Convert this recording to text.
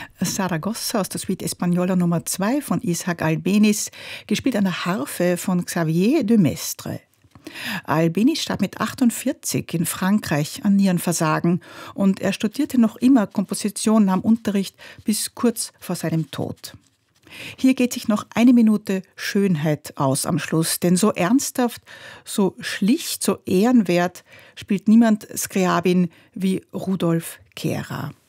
Saragossa aus der Suite Española Nummer 2 von Isaac Albéniz, gespielt an der Harfe von Xavier de Maistre. Albéniz starb mit 48 in Frankreich an Nierenversagen und er studierte noch immer Komposition, nahm Unterricht bis kurz vor seinem Tod. Hier geht sich noch eine Minute Schönheit aus am Schluss, denn so ernsthaft, so schlicht, so ehrenwert spielt niemand Scriabin wie Rudolf Kehrer.